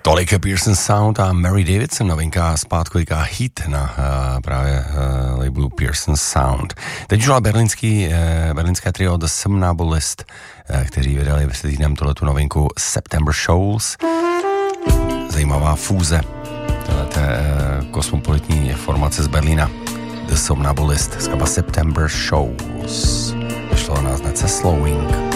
Tolik Pearson Sound a Mary Davidson, novinka zpátkovýká hit na právě labelu Pearson Sound. Teď už ale berlínské trio The Somnambulist, kteří vydali před týdnem tuhletu novinku September Shoals. Zajímavá fúze téhleté kosmopolitní formace z Berlína. The Somnambulist, skladba September Shoals. Vyšlo na značce Slowing.